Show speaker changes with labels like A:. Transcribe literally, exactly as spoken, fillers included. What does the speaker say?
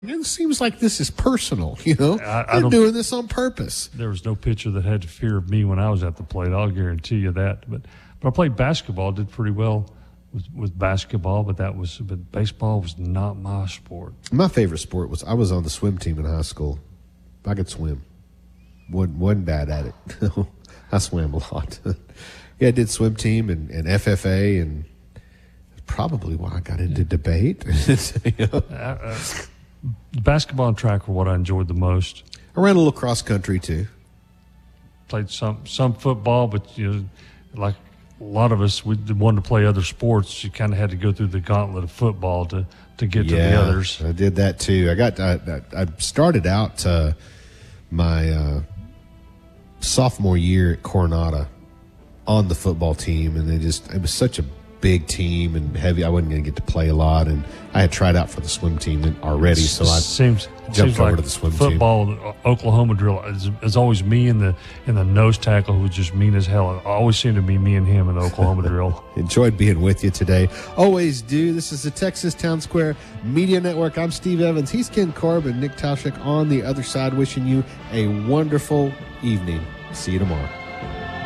A: It seems like this is personal, you know.
B: I, I
A: They're
B: don't-
A: doing this on purpose.
B: There was no pitcher that had fear of me when I was at the plate. I'll guarantee you that. But but I played basketball, did pretty well with, with basketball, but that was but baseball was not my sport.
A: My favorite sport was I was on the swim team in high school. I could swim. wasn't, wasn't bad at it. I swam a lot. Yeah, I did swim team and, and F F A, and probably why I got into debate. You know?
B: Uh, uh, basketball and track were what I enjoyed the most.
A: I ran a little cross country too.
B: Played some some football, but you know, like a lot of us, we wanted to play other sports. You kind of had to go through the gauntlet of football to, to get to
A: Yeah,
B: the others.
A: I did that too. I got I, I, I started out uh, my uh, sophomore year at Coronado on the football team, and they just it was such a big team and heavy. I wasn't going to get to play a lot, and I had tried out for the swim team already, so I
B: seems
A: jumped
B: seems
A: over
B: like
A: to the swim
B: football, team. Football, Oklahoma drill is, is always me and the and the nose tackle who was just mean as hell. It always seemed to be me and him in the Oklahoma drill.
A: Enjoyed being with you today. Always do. This is the Texas Town Square Media Network. I'm Steve Evans. He's Ken Corbin. Nick Tauschik on the other side, wishing you a wonderful evening. See you tomorrow.